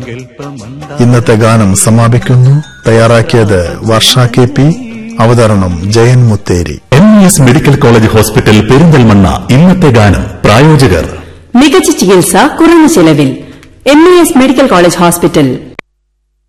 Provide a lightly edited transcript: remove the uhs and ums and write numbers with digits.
ഇന്നത്തെ ഗാനം സമാപിക്കുന്നു. തയ്യാറാക്കിയത് വർഷ കെ പി, അവതരണം Jayan Mutheri. MES medical college hospital Perinthalmanna. ഇന്നത്തെ ഗാനം പ്രായോജകർ മികച്ച ചികിത്സ കുറഞ്ഞ ചെലവിൽ. MES medical college hospital.